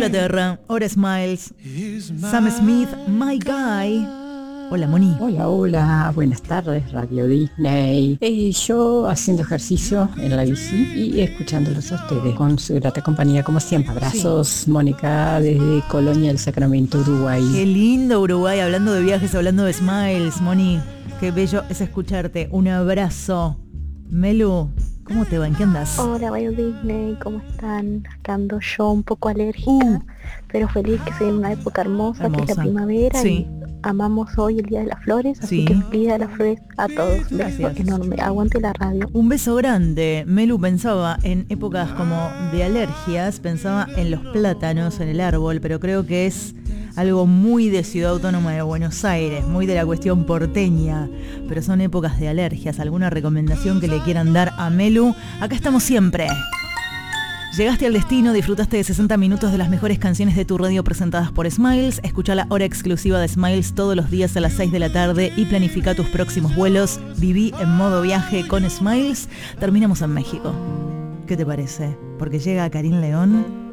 Inglaterra, Hora Smiles, Sam Smith, My Guy. Hola, Moni. Hola, buenas tardes, Radio Disney. Yo haciendo ejercicio en la bici y escuchándolos a ustedes con su grata compañía, como siempre. Abrazos, Mónica, desde Colonia del Sacramento, Uruguay. Qué lindo Uruguay, hablando de viajes, hablando de Smiles, Moni. Qué bello es escucharte. Un abrazo. Melu, ¿cómo te va? ¿En qué andas? Hola, Radio Disney, ¿cómo están? Acá ando yo un poco alérgica, pero feliz que sea una época hermosa, que es la primavera. Sí. Y amamos hoy el Día de las Flores, así que feliz Día de las Flores a todos. Un beso enorme, aguante la radio. Un beso grande. Melu pensaba en épocas como de alergias, pensaba en los plátanos en el árbol, pero creo que es algo muy de Ciudad Autónoma de Buenos Aires, muy de la cuestión porteña, pero son épocas de alergias. ¿Alguna recomendación que le quieran dar a Melu? Acá estamos siempre. Llegaste al destino, disfrutaste de 60 minutos de las mejores canciones de tu radio presentadas por Smiles. Escucha la hora exclusiva de Smiles todos los días a las 6 de la tarde y planifica tus próximos vuelos. Viví en modo viaje con Smiles. Terminamos en México. ¿Qué te parece? Porque llega Karim León